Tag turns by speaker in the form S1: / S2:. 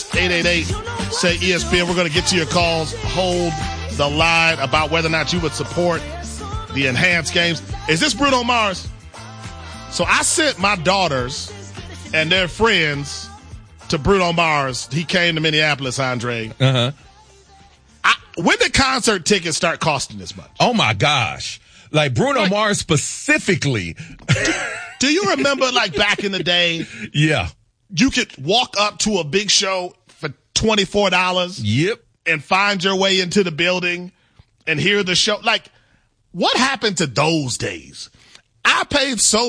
S1: 888, say ESPN. We're going to get to your calls. Hold the line about whether or not you would support the enhanced games. Is this Bruno Mars? So I sent my daughters and their friends to Bruno Mars. He came to Minneapolis, Andre.
S2: Uh-huh.
S1: When did concert tickets start costing this much?
S2: Oh, my gosh. Like Bruno Mars specifically.
S1: Do you remember, like, back in the day?
S2: Yeah.
S1: You could walk up to a big show for $24.
S2: Yep.
S1: And find your way into the building and hear the show. Like, what happened to those days? I paid so